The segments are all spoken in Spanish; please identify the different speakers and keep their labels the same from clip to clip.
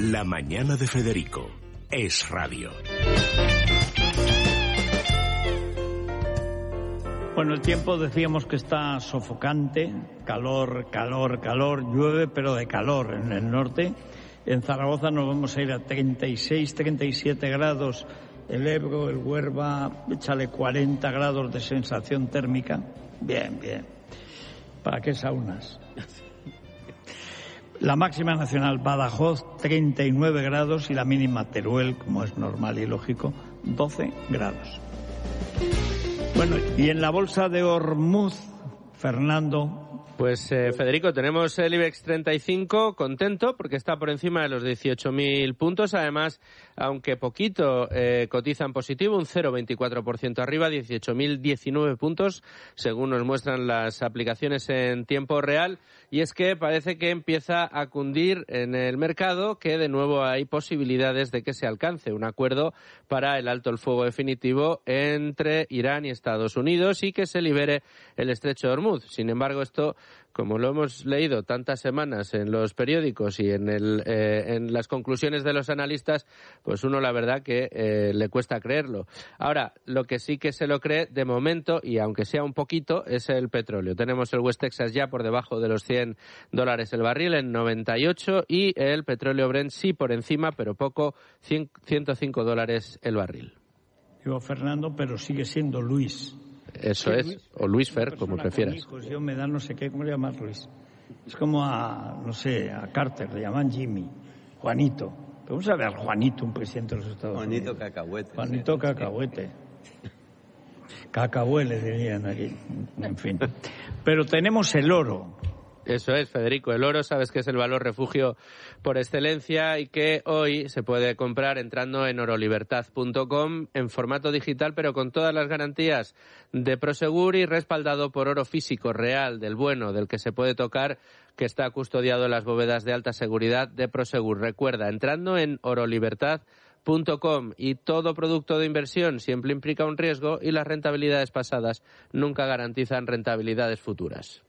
Speaker 1: La mañana de Federico es radio.
Speaker 2: Bueno, el tiempo decíamos que está sofocante, calor, llueve, pero de calor en el norte. En Zaragoza nos vamos a ir a 36, 37 grados, el Ebro, el Huerva, échale 40 grados de sensación térmica. Bien. ¿Para qué saunas? La máxima nacional Badajoz, 39 grados, y la mínima Teruel, como es normal y lógico, 12 grados. Bueno, y en la bolsa de Ormuz, Fernando.
Speaker 3: Pues Federico, tenemos el IBEX 35 contento porque está por encima de los 18.000 puntos. Además, aunque poquito, cotiza en positivo, un 0,24% arriba, 18.019 puntos, según nos muestran las aplicaciones en tiempo real. Y es que parece que empieza a cundir en el mercado que de nuevo hay posibilidades de que se alcance un acuerdo para el alto el fuego definitivo entre Irán y Estados Unidos y que se libere el estrecho de Hormuz. Sin embargo, esto, como lo hemos leído tantas semanas en los periódicos y en las conclusiones de los analistas, pues uno la verdad que le cuesta creerlo. Ahora, lo que sí que se lo cree de momento, y aunque sea un poquito, es el petróleo. Tenemos el West Texas ya por debajo de los $100 el barril en 98 y el petróleo Brent sí por encima, pero poco, $105 el barril.
Speaker 2: Digo Fernando, pero sigue siendo Luis.
Speaker 3: Eso es, Luis, o Luis Fer, como prefieras.
Speaker 2: Hijos, yo me da no sé qué, ¿cómo le llamas Luis? Es como a Carter, le llaman Jimmy, Juanito. Pero vamos a ver al Juanito, un presidente de los Estados Unidos. Juanito Cacahuete. Cacahuele dirían aquí, en fin. Pero tenemos el oro.
Speaker 3: Eso es, Federico. El oro, sabes que es el valor refugio por excelencia y que hoy se puede comprar entrando en orolibertad.com en formato digital, pero con todas las garantías de Prosegur y respaldado por oro físico real, del bueno, del que se puede tocar, que está custodiado en las bóvedas de alta seguridad de Prosegur. Recuerda, entrando en orolibertad.com, y todo producto de inversión siempre implica un riesgo y las rentabilidades pasadas nunca garantizan rentabilidades futuras.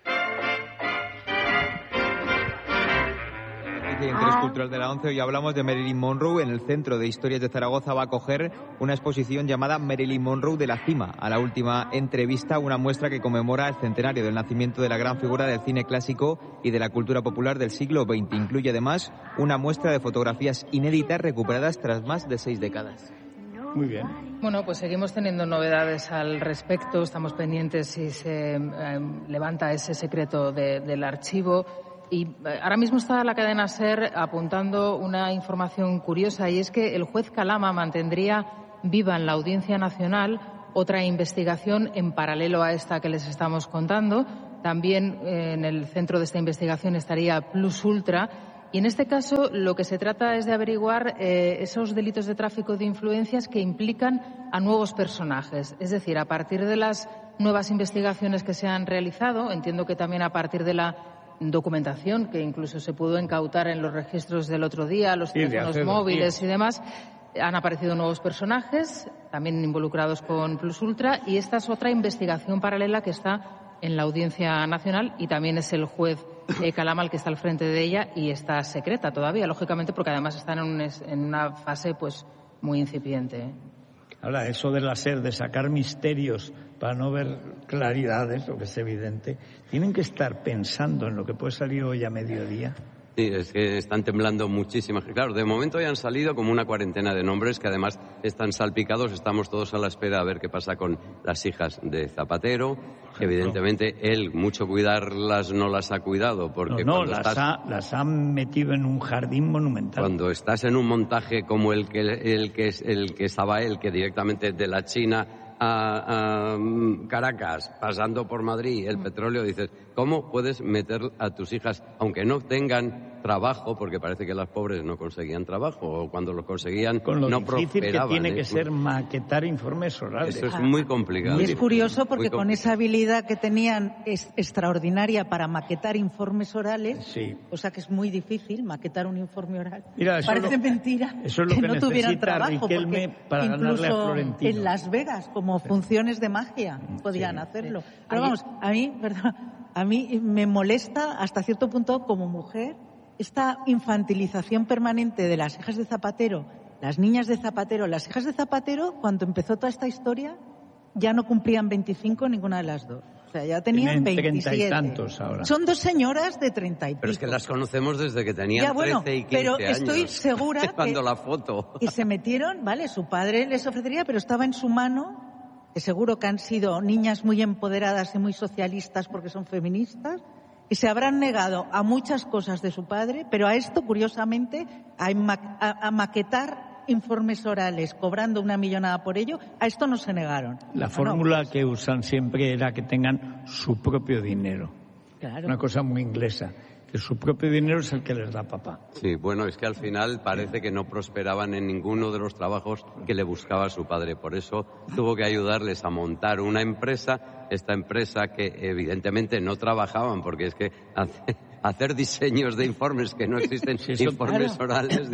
Speaker 4: Interés cultural de la ONCE, hoy hablamos de Marilyn Monroe. En el Centro de Historias de Zaragoza va a acoger una exposición llamada Marilyn Monroe de la cima a la última entrevista, una muestra que conmemora el centenario del nacimiento de la gran figura del cine clásico y de la cultura popular del siglo XX. Incluye además una muestra de fotografías inéditas recuperadas tras más de 6 décadas.
Speaker 2: Muy bien.
Speaker 5: Bueno, pues seguimos teniendo novedades al respecto. Estamos pendientes si se levanta ese secreto del archivo. Y ahora mismo está la cadena SER apuntando una información curiosa, y es que el juez Calama mantendría viva en la Audiencia Nacional otra investigación en paralelo a esta que les estamos contando. También en el centro de esta investigación estaría Plus Ultra. Y en este caso lo que se trata es de averiguar esos delitos de tráfico de influencias que implican a nuevos personajes. Es decir, a partir de las nuevas investigaciones que se han realizado, entiendo que también a partir de la documentación que incluso se pudo incautar en los registros del otro día, los teléfonos móviles y demás, han aparecido nuevos personajes, también involucrados con Plus Ultra, y esta es otra investigación paralela que está en la Audiencia Nacional, y también es el juez Calama el que está al frente de ella, y está secreta todavía, lógicamente, porque además están en una fase pues muy incipiente.
Speaker 2: Ahora, eso de la SER, de sacar misterios para no ver claridades, lo que es evidente, tienen que estar pensando en lo que puede salir hoy a mediodía.
Speaker 6: Sí, es que están temblando muchísimas. Claro, de momento ya han salido como una cuarentena de nombres que además están salpicados. Estamos todos a la espera a ver qué pasa con las hijas de Zapatero. Que evidentemente él, mucho cuidarlas, no las ha cuidado. Porque
Speaker 2: las ha metido en un jardín monumental.
Speaker 6: Cuando estás en un montaje como el que estaba él, que directamente de la China a Caracas, pasando por Madrid, el petróleo, dices, ¿cómo puedes meter a tus hijas, aunque no tengan trabajo, porque parece que las pobres no conseguían trabajo, o cuando lo conseguían
Speaker 2: con lo
Speaker 6: no
Speaker 2: difícil
Speaker 6: prosperaban?
Speaker 2: Que tiene que ser maquetar informes orales.
Speaker 6: Eso es muy complicado.
Speaker 7: Y es curioso porque con esa habilidad que tenían extraordinaria para maquetar informes orales,
Speaker 2: sí.
Speaker 7: O sea que es muy difícil maquetar un informe oral.
Speaker 2: Mira,
Speaker 7: parece mentira
Speaker 2: eso es lo
Speaker 7: que no tuvieran trabajo,
Speaker 2: Riquelme
Speaker 7: porque
Speaker 2: para ganarle a
Speaker 7: incluso
Speaker 2: Florentino.
Speaker 7: en Las Vegas, como funciones de magia, podían hacerlo. Pero vamos, a mí me molesta hasta cierto punto como mujer esta infantilización permanente de las hijas de Zapatero, las niñas de Zapatero, las hijas de Zapatero, cuando empezó toda esta historia, ya no cumplían 25 ninguna de las dos. O sea, ya tenían 27.
Speaker 2: 30 y tantos ahora.
Speaker 7: Son dos señoras de 30 y pico.
Speaker 6: Pero es que las conocemos desde que tenían 13 y 15
Speaker 7: pero
Speaker 6: años.
Speaker 7: estoy segura
Speaker 6: cuando la foto.
Speaker 7: Y se metieron, vale, su padre les ofrecería, pero estaba en su mano, que seguro que han sido niñas muy empoderadas y muy socialistas porque son feministas, y se habrán negado a muchas cosas de su padre, pero a esto, curiosamente, a maquetar informes orales cobrando una millonada por ello, a esto no se negaron.
Speaker 2: La fórmula que usan siempre era que tengan su propio dinero.
Speaker 7: Claro.
Speaker 2: Una cosa muy inglesa, que su propio dinero es el que les da papá.
Speaker 6: Sí, bueno, es que al final parece que no prosperaban en ninguno de los trabajos que le buscaba su padre. Por eso tuvo que ayudarles a montar una empresa, esta empresa que evidentemente no trabajaban, porque es que hacer diseños de informes que no existen, informes orales.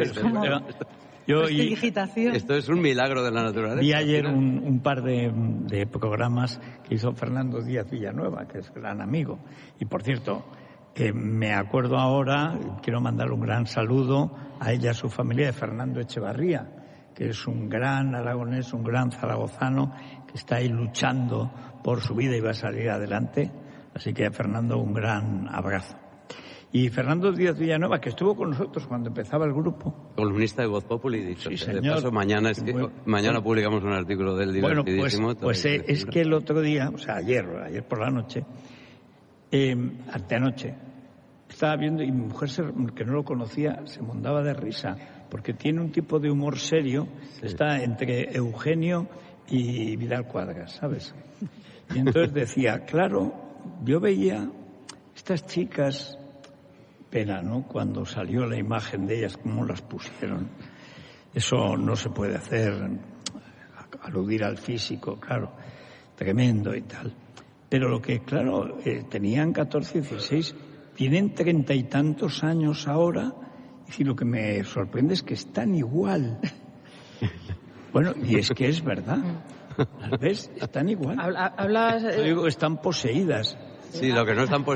Speaker 6: Esto es un milagro de la naturaleza.
Speaker 2: Vi ayer un par de programas que hizo Fernando Díaz Villanueva, que es gran amigo. Y por cierto, me acuerdo ahora, quiero mandarle un gran saludo a ella y a su familia, de Fernando Echevarría, que es un gran aragonés, un gran zaragozano, que está ahí luchando por su vida y va a salir adelante. Así que a Fernando un gran abrazo. Y Fernando Díaz Villanueva, que estuvo con nosotros cuando empezaba el grupo.
Speaker 6: Columnista de Voz Populi, dicho.
Speaker 2: Sí,
Speaker 6: de paso, mañana publicamos un artículo del divertidísimo.
Speaker 2: Bueno, pues es que el otro día, o sea, ayer por la noche, anteanoche, estaba viendo y mi mujer, que no lo conocía, se mondaba de risa, porque tiene un tipo de humor serio, está entre Eugenio y Vidal Cuadras, ¿sabes? Y entonces decía, claro, yo veía estas chicas... Pena, ¿no? Cuando salió la imagen de ellas, cómo las pusieron. Eso no se puede hacer, aludir al físico, claro, tremendo y tal. Pero lo que, claro, tenían 14, 16, tienen 30 y tantos años ahora, y lo que me sorprende es que están igual. Bueno, y es que es verdad. ¿Las ves? Están igual.
Speaker 5: Hablas...
Speaker 2: Digo, están poseídas.
Speaker 6: Sí, lo que no están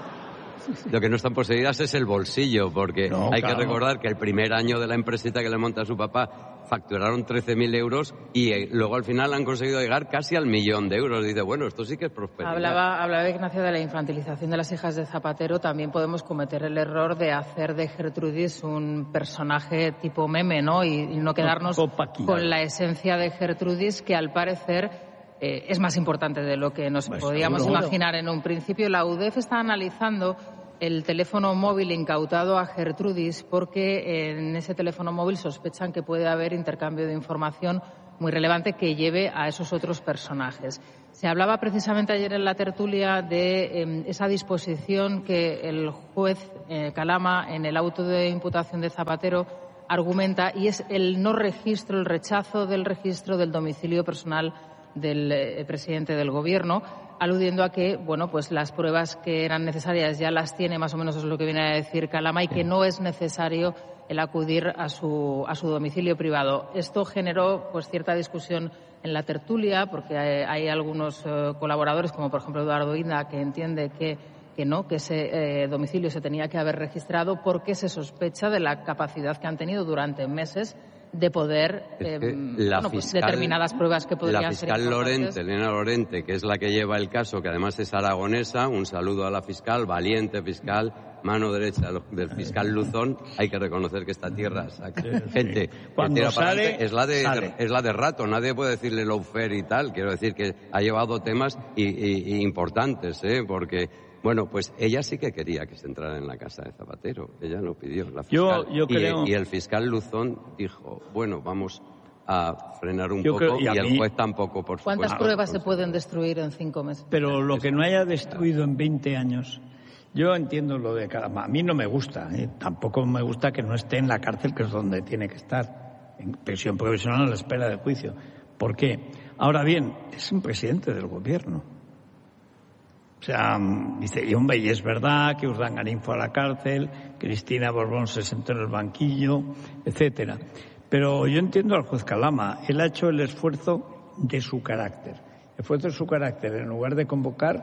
Speaker 6: poseídas es el bolsillo, porque que recordar que el primer año de la empresita que le monta a su papá facturaron 13.000 euros y luego al final han conseguido llegar casi al 1.000.000 de euros. Dice, bueno, esto sí que es prosperidad.
Speaker 5: Hablaba Ignacio de la infantilización de las hijas de Zapatero. También podemos cometer el error de hacer de Gertrudis un personaje tipo meme, ¿no? Y no quedarnos con la esencia de Gertrudis, que al parecer es más importante de lo que nos podíamos imaginar en un principio. La UDEF está analizando el teléfono móvil incautado a Gertrudis porque en ese teléfono móvil sospechan que puede haber intercambio de información muy relevante que lleve a esos otros personajes. Se hablaba precisamente ayer en la tertulia de esa disposición que el juez Calama en el auto de imputación de Zapatero argumenta, y es el rechazo del registro del domicilio personal del presidente del Gobierno, aludiendo a que, bueno, pues las pruebas que eran necesarias ya las tiene, más o menos es lo que viene a decir Calama, y que no es necesario el acudir a su domicilio privado. Esto generó pues cierta discusión en la tertulia, porque hay algunos colaboradores, como por ejemplo Eduardo Inda, que entiende que ese domicilio se tenía que haber registrado porque se sospecha de la capacidad que han tenido durante meses de poder determinadas pruebas que podrían ser importantes.
Speaker 6: Elena Lorente, que es la que lleva el caso, que además es aragonesa, un saludo a la fiscal, valiente fiscal, mano derecha del fiscal Luzón. Hay que reconocer que esta tierra saca gente
Speaker 2: cuando
Speaker 6: que
Speaker 2: sale,
Speaker 6: es la de rato, nadie puede decirle lawfare y tal. Quiero decir que ha llevado temas y importantes, porque bueno, pues ella sí que quería que se entrara en la casa de Zapatero. Ella lo pidió, la fiscal.
Speaker 2: Yo creo...
Speaker 6: y el fiscal Luzón dijo, bueno, vamos a frenar un poco, y el juez tampoco, por supuesto.
Speaker 5: ¿Cuántas pruebas se pueden destruir en 5 meses?
Speaker 2: Pero lo que no haya destruido en 20 años... Yo entiendo lo de Calama. A mí no me gusta. Tampoco me gusta que no esté en la cárcel, que es donde tiene que estar, en prisión provisional a la espera del juicio. ¿Por qué? Ahora bien, es un presidente del Gobierno. O sea, dice, y hombre, y es verdad que Urdangarín fue a la cárcel, Cristina Borbón se sentó en el banquillo, etcétera. Pero yo entiendo al juez Calama. Él ha hecho el esfuerzo de su carácter. El esfuerzo de su carácter, en lugar de convocar,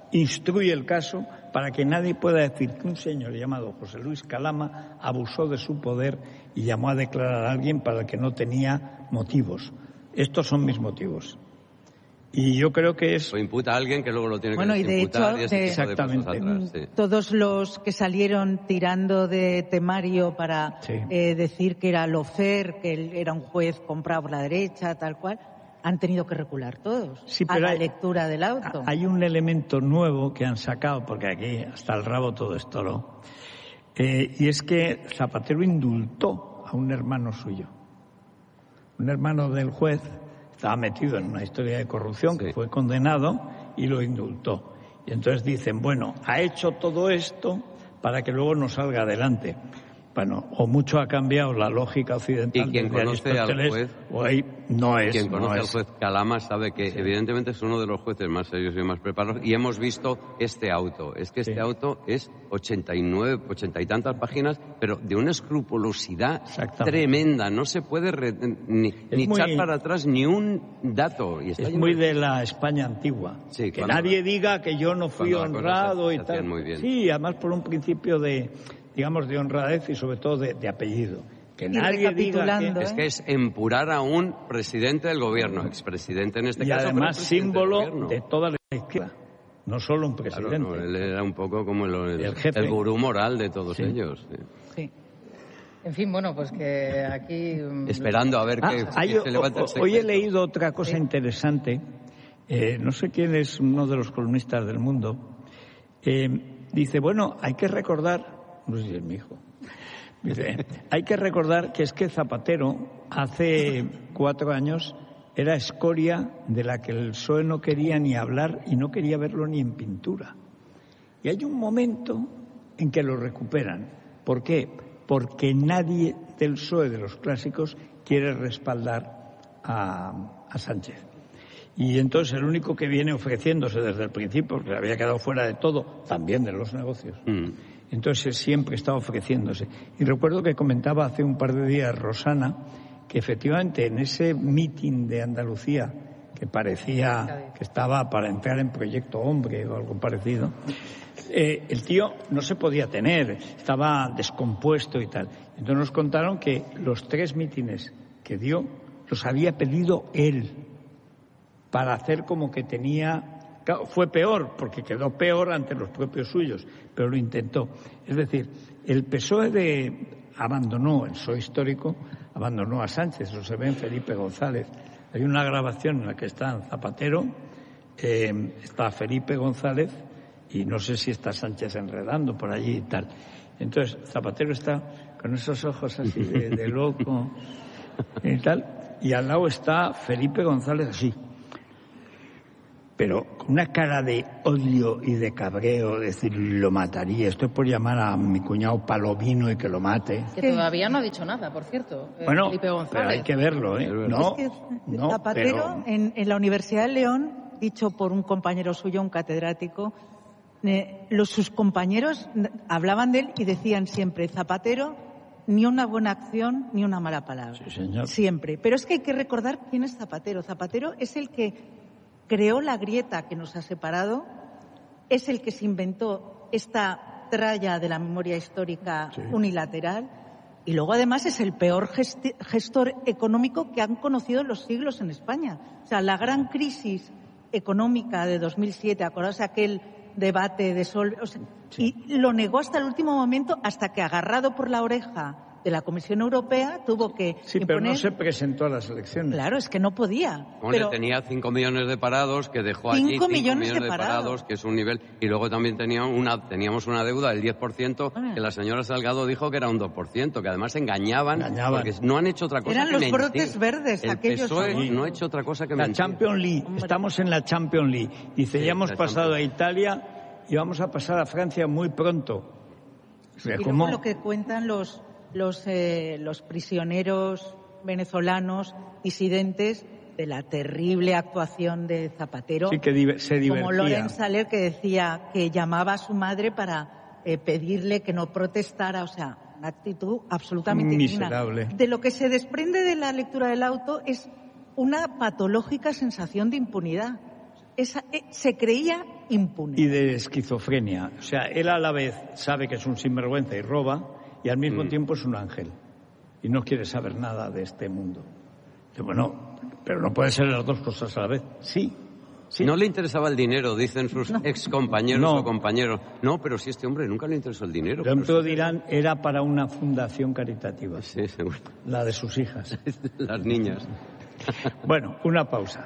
Speaker 2: instruye el caso para que nadie pueda decir que un señor llamado José Luis Calama abusó de su poder y llamó a declarar a alguien para el que no tenía motivos. Estos son mis motivos. Y yo creo que es...
Speaker 6: O imputa a alguien que luego lo tiene que
Speaker 7: y de
Speaker 6: imputar
Speaker 7: hecho,
Speaker 2: exactamente.
Speaker 7: Todos los que salieron tirando de temario para decir que era Lofer, que él era un juez comprado por la derecha, tal cual, han tenido que recular todos a la lectura del auto.
Speaker 2: Hay un elemento nuevo que han sacado, porque aquí hasta el rabo todo esto, ¿no? Y es que Zapatero indultó a un hermano suyo. Un hermano del juez estaba metido en una historia de corrupción que fue condenado y lo indultó. Y entonces dicen, bueno, ha hecho todo esto para que luego no salga adelante. Bueno, o mucho ha cambiado la lógica occidental.
Speaker 6: Y quien conoce al juez,
Speaker 2: o ahí no es.
Speaker 6: Quien conoce al juez Calama sabe que evidentemente es uno de los jueces más serios y más preparados. Y hemos visto este auto. Es que este auto es 80 y tantas páginas, pero de una escrupulosidad tremenda. No se puede ni echar para atrás ni un dato. Y está
Speaker 2: es muy de la España antigua.
Speaker 6: Sí,
Speaker 2: que nadie diga que yo no fui honrado y tal.
Speaker 6: Muy bien.
Speaker 2: Sí, además por un principio de honradez y sobre todo de apellido. Que nadie diga
Speaker 6: que es empurar a un presidente del gobierno, expresidente en este caso.
Speaker 2: Y además símbolo de toda la izquierda, no solo un presidente.
Speaker 6: Claro, él era un poco como el gurú moral de todos ellos.
Speaker 5: Sí. En fin, bueno, pues que aquí...
Speaker 6: Esperando a ver que se levanta el secreto.
Speaker 2: Hoy he leído otra cosa interesante. No sé quién es uno de los columnistas del Mundo. Dice, bueno, hay que recordar... No sé si es mi hijo. Dice, hay que recordar que es que Zapatero hace 4 años era escoria de la que el PSOE no quería ni hablar y no quería verlo ni en pintura. Y hay un momento en que lo recuperan. ¿Por qué? Porque nadie del PSOE de los clásicos quiere respaldar a Sánchez. Y entonces el único que viene ofreciéndose desde el principio, porque había quedado fuera de todo, también de los negocios, entonces siempre está ofreciéndose. Y recuerdo que comentaba hace un par de días Rosana que efectivamente en ese meeting de Andalucía, que parecía que estaba para entrar en Proyecto Hombre o algo parecido, el tío no se podía tener, estaba descompuesto y tal. Entonces nos contaron que los 3 mítines que dio los había pedido él para hacer como que tenía... Fue peor, porque quedó peor ante los propios suyos, pero lo intentó. Es decir, el PSOE abandonó, el PSOE histórico, abandonó a Sánchez, eso se ve en Felipe González. Hay una grabación en la que está Zapatero, está Felipe González y no sé si está Sánchez enredando por allí y tal. Entonces, Zapatero está con esos ojos así de loco y tal, y al lado está Felipe González así, pero con una cara de odio y de cabreo, decir, lo mataría. Estoy por llamar a mi cuñado Palomino y que lo mate.
Speaker 5: Que todavía no ha dicho nada, por cierto,
Speaker 2: bueno,
Speaker 5: Felipe González.
Speaker 2: Pero hay que verlo, ¿eh? No,
Speaker 7: es que Zapatero, en la Universidad de León, dicho por un compañero suyo, un catedrático, sus compañeros hablaban de él y decían siempre, Zapatero, ni una buena acción ni una mala palabra.
Speaker 2: Sí, señor.
Speaker 7: Siempre. Pero es que hay que recordar quién es Zapatero. Zapatero es el que creó la grieta que nos ha separado, es el que se inventó esta tralla de la memoria histórica unilateral y luego además es el peor gestor económico que han conocido los siglos en España. O sea, la gran crisis económica de 2007, acordaos aquel debate de Sol, y lo negó hasta el último momento, hasta que agarrado por la oreja de la Comisión Europea tuvo que
Speaker 2: imponer... pero no se presentó a las elecciones.
Speaker 7: Claro, es que no podía.
Speaker 6: Bueno, tenía 5 millones de parados, que dejó allí 5 millones de parados, que es un nivel... Y luego también teníamos una deuda del 10%, que la señora Salgado dijo que era un 2%, que además engañaban. Porque no han hecho otra cosa
Speaker 7: Eran
Speaker 6: que
Speaker 7: los
Speaker 6: mentir.
Speaker 7: Brotes verdes,
Speaker 6: el
Speaker 7: aquellos...
Speaker 6: PSOE no ha hecho otra cosa que
Speaker 2: la
Speaker 6: mentir.
Speaker 2: Champions League, estamos en la Champions League. Dice, ya hemos pasado a Italia y vamos a pasar a Francia muy pronto. O sea,
Speaker 7: y luego lo que cuentan los prisioneros venezolanos disidentes de la terrible actuación de Zapatero,
Speaker 2: sí, que se divertía.
Speaker 7: Como Lorenz Saler, que decía que llamaba a su madre para pedirle que no protestara, o sea, una actitud absolutamente
Speaker 2: miserable.
Speaker 7: Digna. De lo que se desprende de la lectura del auto es una patológica sensación de impunidad. Se creía impune.
Speaker 2: Y de esquizofrenia. O sea, él a la vez sabe que es un sinvergüenza y roba, y al mismo tiempo es un ángel. Y no quiere saber nada de este mundo. Dice, bueno, pero no puede ser las dos cosas a la vez. Sí.
Speaker 6: No le interesaba el dinero, dicen sus excompañeros o compañeros. No, pero si este hombre nunca le interesó el dinero.
Speaker 2: Pronto dirán, era para una fundación caritativa.
Speaker 6: Sí, seguro.
Speaker 2: La de sus hijas.
Speaker 6: Las niñas.
Speaker 2: Bueno, una pausa.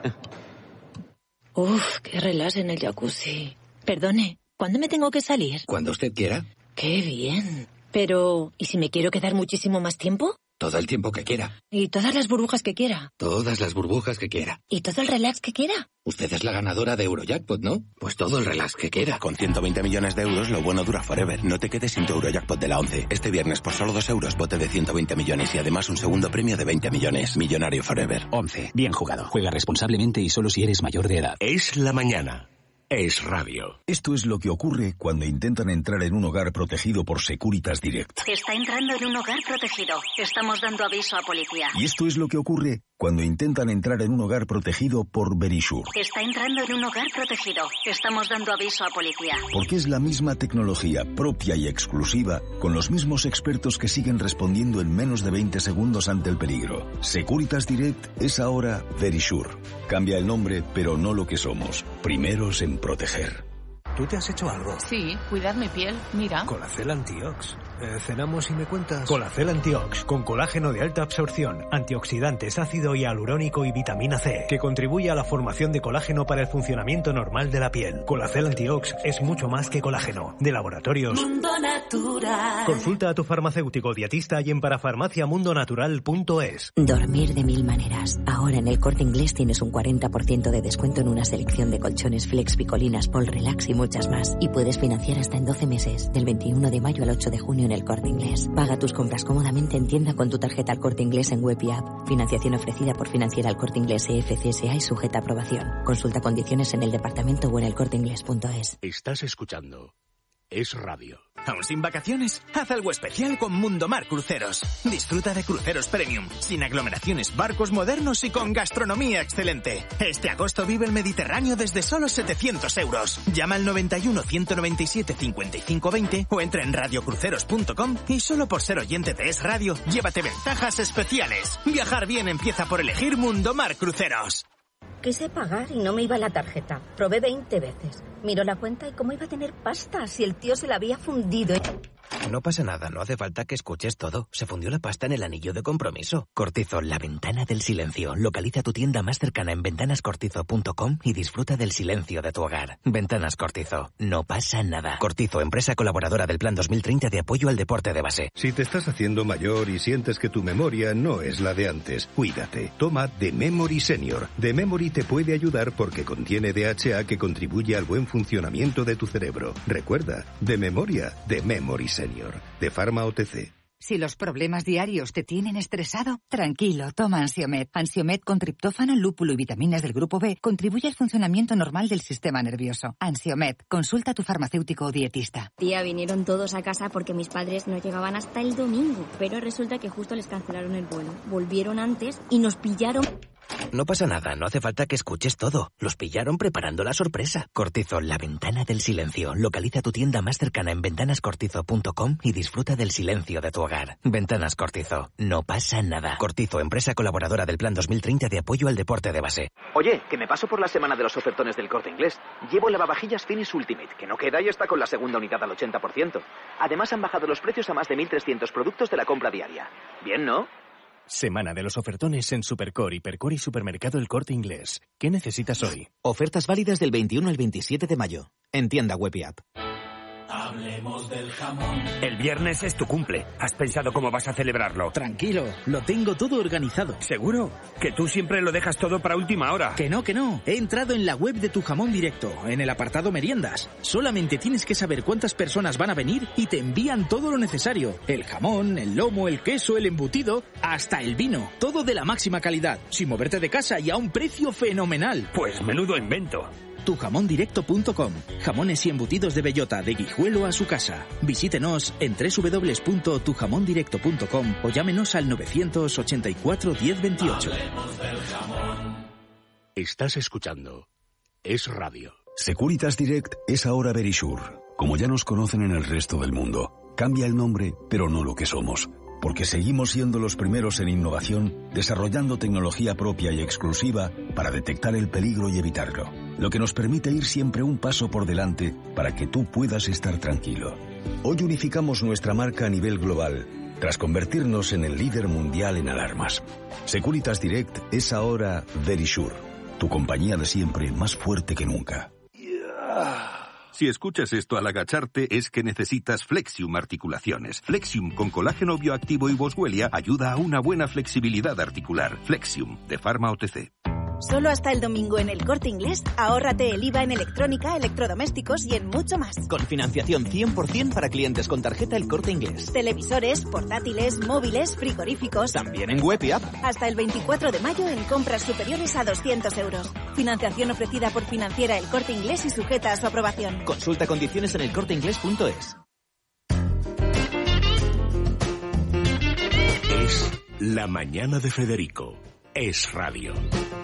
Speaker 8: Uf, qué relax en el jacuzzi. Perdone, ¿cuándo me tengo que salir?
Speaker 9: Cuando usted quiera.
Speaker 8: Qué bien. Pero, ¿y si me quiero quedar muchísimo más tiempo?
Speaker 9: Todo el tiempo que quiera.
Speaker 8: ¿Y todas las burbujas que quiera?
Speaker 9: Todas las burbujas que quiera.
Speaker 8: ¿Y todo el relax que quiera?
Speaker 9: Usted es la ganadora de Eurojackpot, ¿no? Pues todo el relax que quiera.
Speaker 1: Con 120 millones de euros, lo bueno dura forever. No te quedes sin tu Eurojackpot de la 11. Este viernes, por solo 2 euros, bote de 120 millones y además un segundo premio de 20 millones. Millonario forever.
Speaker 10: 11. Bien jugado. Juega responsablemente y solo si eres mayor de edad.
Speaker 1: Es la mañana. Es radio.
Speaker 11: Esto es lo que ocurre cuando intentan entrar en un hogar protegido por Securitas Direct.
Speaker 12: Está entrando en un hogar protegido. Estamos dando aviso a policía.
Speaker 11: Y esto es lo que ocurre cuando intentan entrar en un hogar protegido por Verisure.
Speaker 12: Está entrando en un hogar protegido. Estamos dando aviso a policía.
Speaker 11: Porque es la misma tecnología propia y exclusiva, con los mismos expertos que siguen respondiendo en menos de 20 segundos ante el peligro. Securitas Direct es ahora Verisure. Cambia el nombre, pero no lo que somos. Primeros en proteger.
Speaker 13: ¿Tú te has hecho algo?
Speaker 5: Sí, cuidar mi piel, mira.
Speaker 13: Colacel Antiox. ¿Cenamos y me cuentas? Colacel Antiox, con colágeno de alta absorción, antioxidantes, ácido hialurónico y vitamina C, que contribuye a la formación de colágeno para el funcionamiento normal de la piel. Colacel Antiox es mucho más que colágeno. De Laboratorios
Speaker 12: Mundo Natural.
Speaker 13: Consulta a tu farmacéutico dietista y en parafarmaciamundonatural.es.
Speaker 8: Dormir de mil maneras. Ahora en el Corte Inglés tienes un 40% de descuento en una selección de colchones Flex, Picolinas, Pol Relax y muchas más. Y puedes financiar hasta en 12 meses, del 21 de mayo al 8 de junio en el Corte Inglés. Paga tus compras cómodamente en tienda con tu tarjeta El Corte Inglés en web y app. Financiación ofrecida por Financiera El Corte Inglés EFCSA y sujeta a aprobación. Consulta condiciones en el departamento o en elcorteinglés.es.
Speaker 1: Estás escuchando Es Radio.
Speaker 14: ¿Aún sin vacaciones? Haz algo especial con Mundomar Cruceros. Disfruta de cruceros premium, sin aglomeraciones, barcos modernos y con gastronomía excelente. Este agosto vive el Mediterráneo desde solo 700 euros. Llama al 91 197 55 20 o entra en radiocruceros.com y solo por ser oyente de Es Radio, llévate ventajas especiales. Viajar bien empieza por elegir Mundomar Cruceros.
Speaker 15: Quise pagar y no me iba la tarjeta. Probé 20 veces. Miró la cuenta y cómo iba a tener pasta si el tío se la había fundido.
Speaker 14: No pasa nada, no hace falta que escuches todo. Se fundió la pasta en el anillo de compromiso. Cortizo, la ventana del silencio. Localiza tu tienda más cercana en ventanascortizo.com y disfruta del silencio de tu hogar. Ventanas Cortizo, no pasa nada. Cortizo, empresa colaboradora del Plan 2030 de apoyo al deporte de base.
Speaker 16: Si te estás haciendo mayor y sientes que tu memoria no es la de antes, cuídate. Toma The Memory Senior. The Memory te puede ayudar porque contiene DHA que contribuye al buen funcionamiento de tu cerebro. Recuerda, de memoria, The Memory Senior, de Pharma OTC.
Speaker 17: Si los problemas diarios te tienen estresado, tranquilo, toma Ansiomed. Ansiomed con triptófano, lúpulo y vitaminas del grupo B contribuye al funcionamiento normal del sistema nervioso. Ansiomed, consulta a tu farmacéutico o dietista.
Speaker 18: Tía, vinieron todos a casa porque mis padres no llegaban hasta el domingo, pero resulta que justo les cancelaron el vuelo. Volvieron antes y nos pillaron...
Speaker 14: No pasa nada, no hace falta que escuches todo. Los pillaron preparando la sorpresa. Cortizo, la ventana del silencio. Localiza tu tienda más cercana en ventanascortizo.com y disfruta del silencio de tu hogar. Ventanas Cortizo, no pasa nada. Cortizo, empresa colaboradora del Plan 2030 de apoyo al deporte de base.
Speaker 19: Oye, que me paso por la semana de los ofertones del Corte Inglés. Llevo el lavavajillas Finish Ultimate, que no queda y está con la segunda unidad al 80%. Además han bajado los precios a más de 1.300 productos de la compra diaria. Bien, ¿no?
Speaker 20: Semana de los ofertones en Supercore, Hipercore y Supermercado El Corte Inglés. ¿Qué necesitas hoy?
Speaker 21: Ofertas válidas del 21 al 27 de mayo. En tienda web y app.
Speaker 22: Hablemos del jamón.
Speaker 23: El viernes es tu cumple. ¿Has pensado cómo vas a celebrarlo?
Speaker 22: Tranquilo, lo tengo todo organizado.
Speaker 23: ¿Seguro? Que tú siempre lo dejas todo para última hora.
Speaker 22: Que no. He entrado en la web de Tu Jamón Directo, en el apartado meriendas. Solamente tienes que saber cuántas personas van a venir y te envían todo lo necesario. El jamón, el lomo, el queso, el embutido, hasta el vino. Todo de la máxima calidad, sin moverte de casa y a un precio fenomenal.
Speaker 23: Pues menudo invento.
Speaker 22: Tujamondirecto.com. Jamones y embutidos de bellota, de Guijuelo a su casa. Visítenos en www.tujamondirecto.com o llámenos al 984 1028.
Speaker 1: Estás escuchando Es Radio.
Speaker 11: Securitas Direct es ahora Verisure. Como ya nos conocen en el resto del mundo, cambia el nombre, pero no lo que somos. Porque seguimos siendo los primeros en innovación, desarrollando tecnología propia y exclusiva para detectar el peligro y evitarlo. Lo que nos permite ir siempre un paso por delante para que tú puedas estar tranquilo. Hoy unificamos nuestra marca a nivel global, tras convertirnos en el líder mundial en alarmas. Securitas Direct es ahora Verisure, tu compañía de siempre más fuerte que nunca.
Speaker 16: Si escuchas esto al agacharte es que necesitas Flexium Articulaciones. Flexium con colágeno bioactivo y boswellia ayuda a una buena flexibilidad articular. Flexium, de Pharma OTC.
Speaker 3: Solo hasta el domingo en El Corte Inglés, ahórrate el IVA en electrónica, electrodomésticos y en mucho más.
Speaker 21: Con financiación 100% para clientes con tarjeta El Corte Inglés.
Speaker 3: Televisores, portátiles, móviles, frigoríficos.
Speaker 21: También en web y app.
Speaker 3: Hasta el 24 de mayo en compras superiores a 200 euros. Financiación ofrecida por Financiera El Corte Inglés y sujeta a su aprobación.
Speaker 21: Consulta condiciones en elcorteinglés.es.
Speaker 4: Es La Mañana de Federico. Es radio.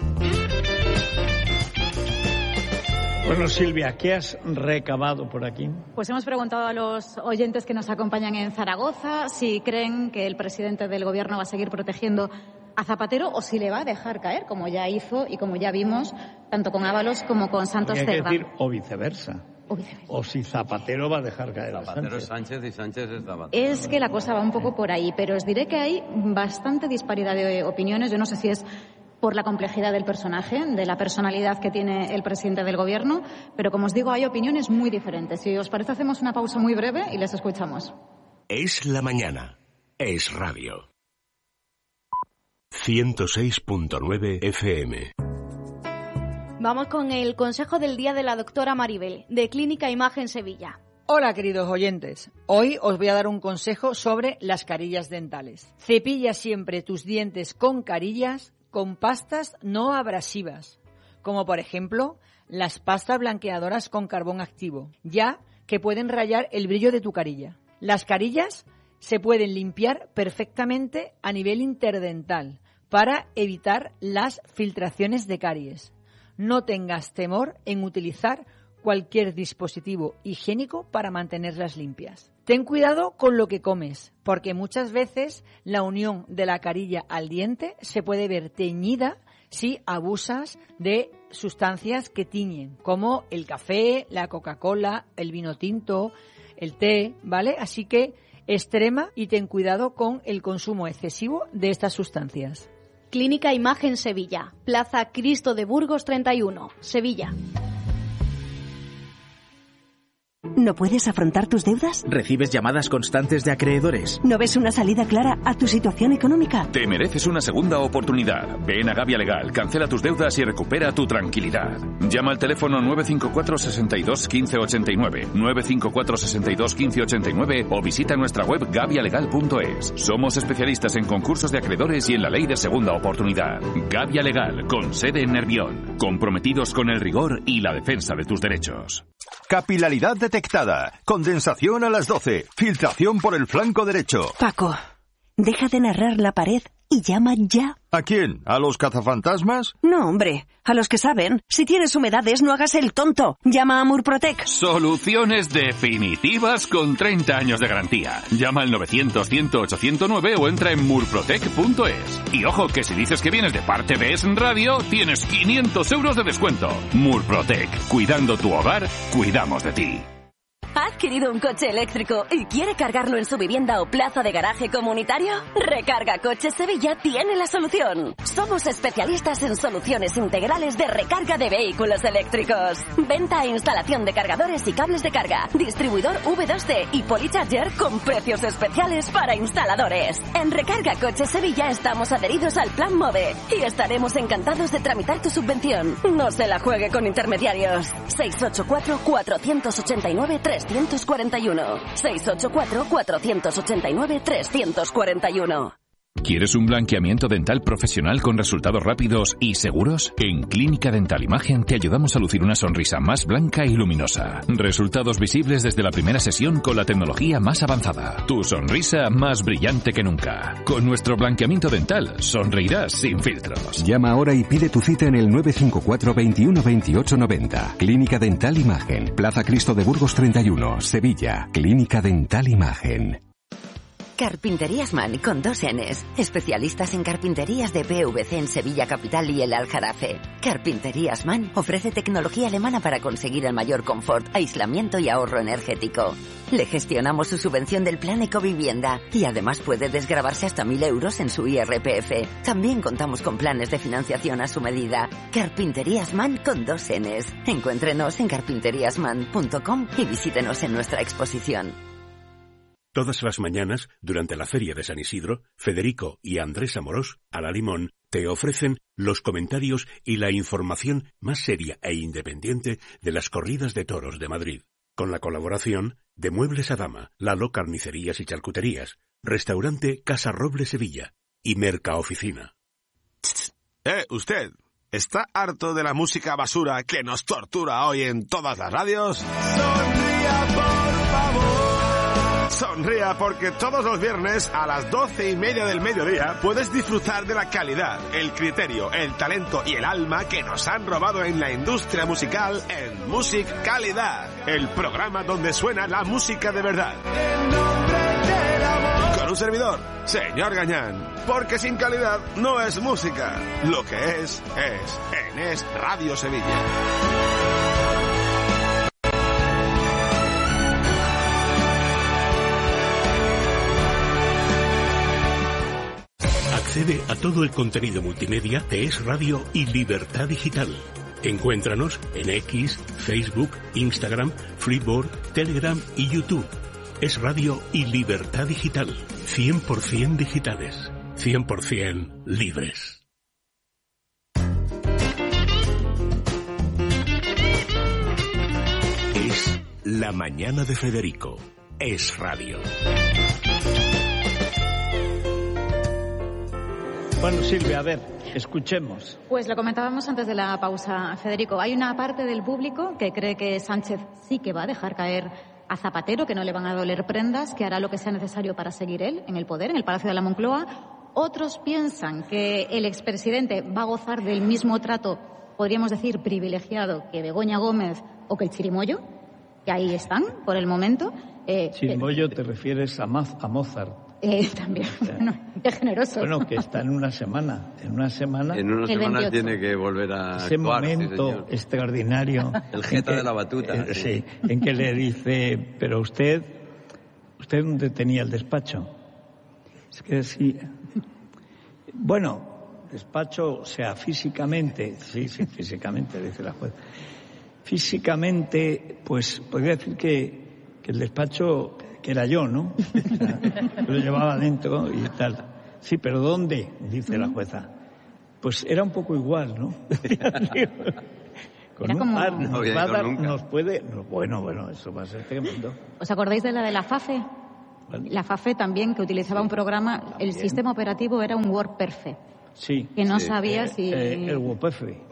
Speaker 2: Bueno, Silvia, ¿qué has recabado por aquí?
Speaker 7: Pues hemos preguntado a los oyentes que nos acompañan en Zaragoza si creen que el presidente del Gobierno va a seguir protegiendo a Zapatero o si le va a dejar caer, como ya hizo y como ya vimos, tanto con Ábalos como con Santos Cerdá.
Speaker 2: Hay que decir, o viceversa. O si Zapatero va a dejar caer a
Speaker 6: Zapatero
Speaker 2: Sánchez.
Speaker 6: es Sánchez y Sánchez es Zapatero.
Speaker 7: Es que la cosa va un poco por ahí, pero os diré que hay bastante disparidad de opiniones. Yo no sé si es por la complejidad del personaje, de la personalidad que tiene el presidente del Gobierno, pero como os digo, hay opiniones muy diferentes. Si os parece, hacemos una pausa muy breve y les escuchamos.
Speaker 4: Es la mañana. Es radio. 106.9 FM.
Speaker 24: Vamos con el consejo del día de la doctora Maribel, de Clínica Imagen Sevilla.
Speaker 25: Hola, queridos oyentes. Hoy os voy a dar un consejo sobre las carillas dentales. Cepilla siempre tus dientes con carillas con pastas no abrasivas, como por ejemplo las pastas blanqueadoras con carbón activo, ya que pueden rayar el brillo de tu carilla. Las carillas se pueden limpiar perfectamente a nivel interdental para evitar las filtraciones de caries. No tengas temor en utilizar cualquier dispositivo higiénico para mantenerlas limpias. Ten cuidado con lo que comes, porque muchas veces la unión de la carilla al diente se puede ver teñida si abusas de sustancias que tiñen, como el café, la Coca-Cola, el vino tinto, el té, ¿vale? Así que extrema y ten cuidado con el consumo excesivo de estas sustancias.
Speaker 24: Clínica Imagen Sevilla, Plaza Cristo de Burgos 31, Sevilla.
Speaker 26: ¿No puedes afrontar tus deudas?
Speaker 22: ¿Recibes llamadas constantes de acreedores?
Speaker 26: ¿No ves una salida clara a tu situación económica?
Speaker 27: Te mereces una segunda oportunidad. Ven a Gavia Legal, cancela tus deudas y recupera tu tranquilidad. Llama al teléfono 954 62 15 89, 954 62 15 89 o visita nuestra web gavialegal.es. Somos especialistas en concursos de acreedores y en la ley de segunda oportunidad. Gavia Legal, con sede en Nervión. Comprometidos con el rigor y la defensa de tus derechos.
Speaker 28: Capilaridad detectada. Condensación a las 12. Filtración por el flanco derecho.
Speaker 26: Paco, deja de narrar la pared y llama ya.
Speaker 28: ¿A quién? ¿A los cazafantasmas?
Speaker 26: No, hombre, a los que saben. Si tienes humedades, no hagas el tonto. Llama a Murprotec.
Speaker 27: Soluciones definitivas con 30 años de garantía. Llama al 900-108-109 o entra en murprotec.es. Y ojo, que si dices que vienes de parte de Es Radio, tienes 500 euros de descuento. Murprotec. Cuidando tu hogar, cuidamos de ti.
Speaker 29: ¿Ha adquirido un coche eléctrico y quiere cargarlo en su vivienda o plaza de garaje comunitario? Recarga Coches Sevilla tiene la solución. Somos especialistas en soluciones integrales de recarga de vehículos eléctricos. Venta e instalación de cargadores y cables de carga. Distribuidor V2C y Polycharger con precios especiales para instaladores. En Recarga Coches Sevilla estamos adheridos al Plan MOVE y estaremos encantados de tramitar tu subvención. No se la juegue con intermediarios. 684-489-341. 684-489-341.
Speaker 27: ¿Quieres un blanqueamiento dental profesional con resultados rápidos y seguros? En Clínica Dental Imagen te ayudamos a lucir una sonrisa más blanca y luminosa. Resultados visibles desde la primera sesión con la tecnología más avanzada. Tu sonrisa más brillante que nunca. Con nuestro blanqueamiento dental, sonreirás sin filtros.
Speaker 5: Llama ahora y pide tu cita en el 954 21 28 90. Clínica Dental Imagen. Plaza Cristo de Burgos 31, Sevilla. Clínica Dental Imagen.
Speaker 8: Carpinterías Man con 2 Ns. Especialistas en carpinterías de PVC en Sevilla Capital y el Aljarafe. Carpinterías Man ofrece tecnología alemana para conseguir el mayor confort, aislamiento y ahorro energético. Le gestionamos su subvención del plan Ecovivienda y además puede desgravarse hasta 1.000 euros en su IRPF. También contamos con planes de financiación a su medida. Carpinterías Man con 2 Ns. Encuéntrenos en carpinteriasman.com y visítenos en nuestra exposición.
Speaker 9: Todas las mañanas, durante la Feria de San Isidro, Federico y Andrés Amorós, a la Limón, te ofrecen los comentarios y la información más seria e independiente de las corridas de toros de Madrid. Con la colaboración de Muebles a Dama, Lalo Carnicerías y Charcuterías, Restaurante Casa Roble Sevilla y Mercaoficina.
Speaker 10: Usted, ¿está harto de la música basura que nos tortura hoy en todas las radios? Sonría, por favor. Sonría porque todos los viernes a las 12:30 del mediodía puedes disfrutar de la calidad, el criterio, el talento y el alma que nos han robado en la industria musical en Music Calidad, el programa donde suena la música de verdad. Con un servidor, señor Gañán, porque sin calidad no es música, lo que es en Es Radio Sevilla.
Speaker 9: Accede a todo el contenido multimedia de Es Radio y Libertad Digital. Encuéntranos en X, Facebook, Instagram, Flipboard, Telegram y YouTube. Es Radio y Libertad Digital. 100% digitales. 100% libres.
Speaker 4: Es La Mañana de Federico. Es Radio.
Speaker 2: Bueno, Silvia, a ver, escuchemos.
Speaker 7: Pues lo comentábamos antes de la pausa, Federico. Hay una parte del público que cree que Sánchez sí que va a dejar caer a Zapatero, que no le van a doler prendas, que hará lo que sea necesario para seguir él en el poder, en el Palacio de la Moncloa. Otros piensan que el expresidente va a gozar del mismo trato, podríamos decir, privilegiado que Begoña Gómez o que el Chirimoyo, que ahí están por el momento.
Speaker 2: Chirimoyo te refieres a Mozart.
Speaker 7: También, bueno, qué generoso.
Speaker 2: Bueno, que está en una semana. En una semana
Speaker 6: tiene que volver a
Speaker 2: ese
Speaker 6: actuar,
Speaker 2: momento
Speaker 6: sí,
Speaker 2: extraordinario.
Speaker 6: El jeta de la batuta.
Speaker 2: Sí, en que le dice, pero usted ¿dónde tenía el despacho? Es que sí. Bueno, despacho, o sea, físicamente, sí, físicamente, dice la juez. Físicamente, pues podría decir que el despacho, que era yo, ¿no? O sea, yo lo llevaba dentro y tal. Sí, pero ¿dónde? Dice la jueza. Pues era un poco igual, ¿no? Con un par nos puede... Bueno, eso va a ser tremendo.
Speaker 7: ¿Os acordáis de la FAFE? ¿Vale? La FAFE también, que utilizaba un programa, el sistema operativo era un WordPerfect.
Speaker 2: Sí.
Speaker 7: Que no sabía si...
Speaker 2: El WordPerfect.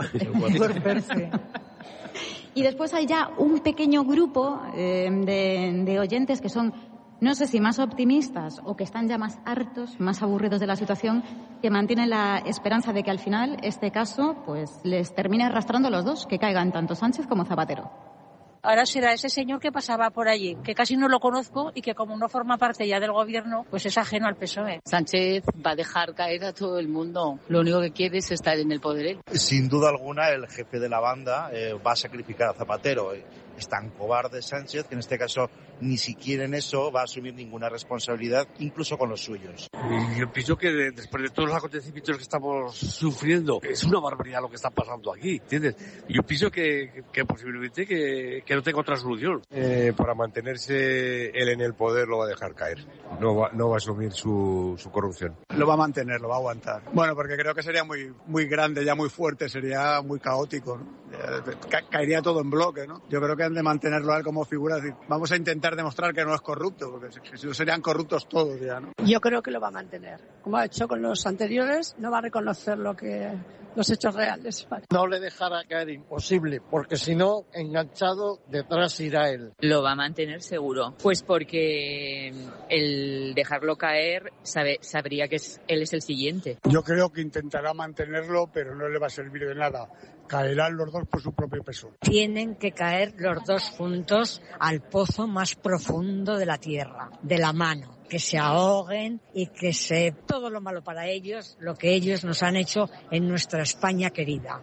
Speaker 7: Y después hay ya un pequeño grupo de oyentes que son, no sé si más optimistas o que están ya más hartos, más aburridos de la situación, que mantienen la esperanza de que al final este caso pues les termine arrastrando a los dos, que caigan tanto Sánchez como Zapatero.
Speaker 12: Ahora será ese señor que pasaba por allí, que casi no lo conozco y que como no forma parte ya del gobierno, pues es ajeno al PSOE.
Speaker 13: Sánchez va a dejar caer a todo el mundo. Lo único que quiere es estar en el poder él.
Speaker 15: Sin duda alguna, el jefe de la banda va a sacrificar a Zapatero. Es tan cobarde Sánchez que en este caso ni siquiera en eso va a asumir ninguna responsabilidad, incluso con los suyos.
Speaker 17: Yo pienso que después de todos los acontecimientos que estamos sufriendo, es una barbaridad lo que está pasando aquí, ¿entiendes? Yo pienso que posiblemente que no tenga otra solución.
Speaker 18: Para mantenerse él en el poder lo va a dejar caer. No va a asumir su corrupción.
Speaker 30: Lo va a mantener, lo va a aguantar. Bueno, porque creo que sería muy grande, ya muy fuerte, sería muy caótico, ¿no? Caería todo en bloque, ¿no? Yo creo que deberían de mantenerlo a él como figura. Es decir, vamos a intentar demostrar que no es corrupto, porque si no serían corruptos todos ya, ¿no?
Speaker 1: Yo creo que lo va a mantener. Como ha hecho con los anteriores, no va a reconocer los hechos reales.
Speaker 3: No le dejará caer, imposible, porque si no, enganchado, detrás irá él.
Speaker 13: Lo va a mantener seguro. Pues porque el dejarlo caer sabría que él es el siguiente.
Speaker 30: Yo creo que intentará mantenerlo, pero no le va a servir de nada. Caerán los dos por su propio peso.
Speaker 11: Tienen que caer los dos juntos al pozo más profundo de la tierra, de la mano. Que se ahoguen y que todo lo malo para ellos, lo que ellos nos han hecho en nuestra España querida.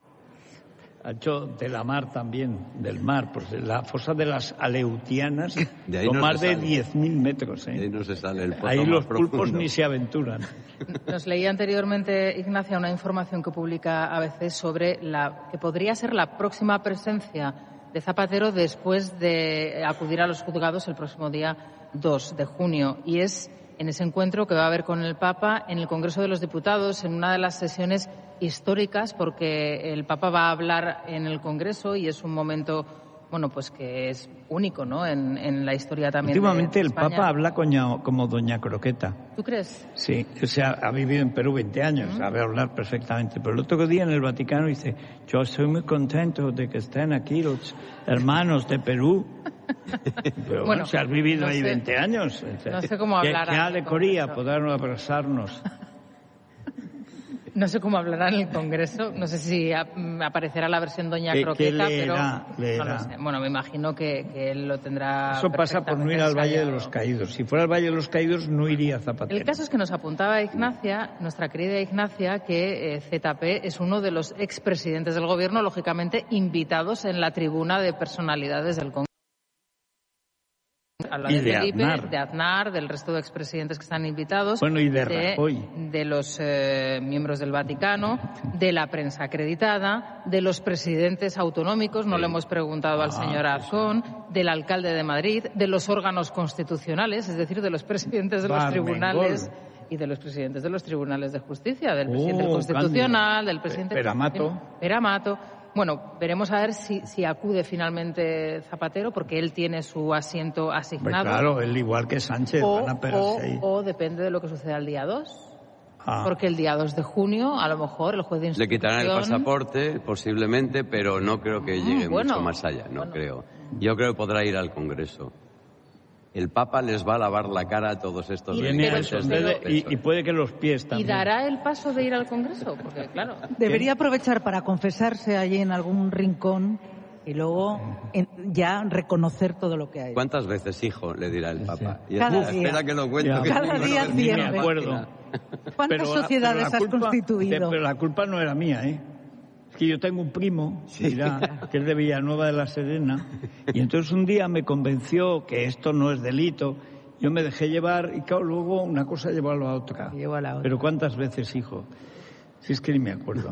Speaker 2: Ha hecho de la mar también, del mar, pues la fosa de las Aleutianas,
Speaker 6: de ahí
Speaker 2: con
Speaker 6: no
Speaker 2: más de
Speaker 6: sale.
Speaker 2: 10.000 metros.
Speaker 6: De ahí no se sale el pozo
Speaker 2: ahí
Speaker 6: más
Speaker 2: los
Speaker 6: profundo.
Speaker 2: pulpos ni se aventuran.
Speaker 14: Nos leía anteriormente, Ignacia, una información que publica ABC sobre que podría ser la próxima presencia de Zapatero después de acudir a los juzgados el próximo día 2 de junio. Y es en ese encuentro que va a haber con el Papa en el Congreso de los Diputados, en una de las sesiones históricas, porque el Papa va a hablar en el Congreso y es un momento, bueno, pues que es único, ¿no?, en la historia también.
Speaker 2: Últimamente
Speaker 14: de
Speaker 2: el
Speaker 14: España.
Speaker 2: Papa habla como Doña Croqueta.
Speaker 14: ¿Tú crees?
Speaker 2: Sí, o sea, ha vivido en Perú 20 años, sabe hablar perfectamente. Pero el otro día en el Vaticano dice, yo estoy muy contento de que estén aquí los hermanos de Perú. Pero bueno, si has vivido
Speaker 14: no
Speaker 2: ahí
Speaker 14: sé,
Speaker 2: 20 años.
Speaker 14: No sé cómo hablará.
Speaker 2: ¿Qué alegoría poder abrazarnos?
Speaker 14: No sé cómo hablará en el Congreso, no sé si aparecerá la versión Doña Croqueta,
Speaker 2: leerá?
Speaker 14: No lo sé. Bueno, me imagino que él lo tendrá.
Speaker 2: Eso pasa por no ir al Valle de los Caídos. Si fuera al Valle de los Caídos no iría Zapatero.
Speaker 14: El caso es que nos apuntaba Ignacia, nuestra querida Ignacia, que ZP es uno de los expresidentes del Gobierno, lógicamente invitados en la tribuna de personalidades del Congreso. Habla de Felipe, de Aznar, del resto de expresidentes que están invitados.
Speaker 2: Bueno, y de Rajoy.
Speaker 14: De los miembros del Vaticano, de la prensa acreditada, de los presidentes autonómicos, no le hemos preguntado al señor Azcón, del alcalde de Madrid, de los órganos constitucionales, es decir, de los presidentes de los tribunales y de los presidentes de los tribunales de justicia, del presidente del Constitucional, del presidente... Peramato. Bueno, veremos a ver si acude finalmente Zapatero, porque él tiene su asiento asignado.
Speaker 2: Pues claro, él igual que Sánchez van a perderse ahí.
Speaker 14: O depende de lo que suceda el día 2. Porque el día 2 de junio, a lo mejor, el juez de instrucción...
Speaker 6: Le quitarán el pasaporte, posiblemente, pero no creo que llegue mucho más allá, creo. Yo creo que podrá ir al Congreso. El Papa les va a lavar la cara a todos estos delincuentes.
Speaker 2: Y puede que los pies también.
Speaker 14: ¿Y dará el paso de ir al Congreso? Porque, claro...
Speaker 16: Debería aprovechar para confesarse allí en algún rincón y luego ya reconocer todo lo que hay.
Speaker 6: ¿Cuántas veces, hijo, le dirá el Papa? Y
Speaker 16: Cada día.
Speaker 6: Espera que lo cuente.
Speaker 16: Cada día siempre.
Speaker 2: Me acuerdo.
Speaker 16: ¿Cuántas sociedades has constituido?
Speaker 2: Pero la culpa no era mía, ¿eh? Que yo tengo un primo, mira, que es de Villanueva de la Serena, y entonces un día me convenció que esto no es delito. Yo me dejé llevar y claro, luego una cosa llevó a la otra. Pero ¿cuántas veces, hijo? Si es que ni me acuerdo.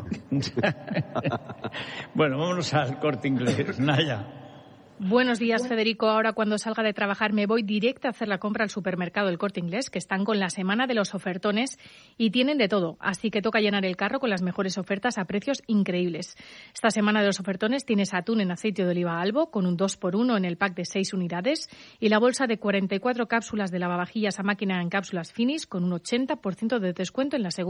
Speaker 2: Bueno, vámonos al Corte Inglés. Naya.
Speaker 19: Buenos días, Federico. Ahora cuando salga de trabajar me voy directa a hacer la compra al supermercado El Corte Inglés, que están con la semana de los ofertones y tienen de todo. Así que toca llenar el carro con las mejores ofertas a precios increíbles. Esta semana de los ofertones tienes atún en aceite de oliva Albo con un 2x1 en el pack de 6 unidades y la bolsa de 44 cápsulas de lavavajillas a máquina en cápsulas Finish con un 80% de descuento en la segunda.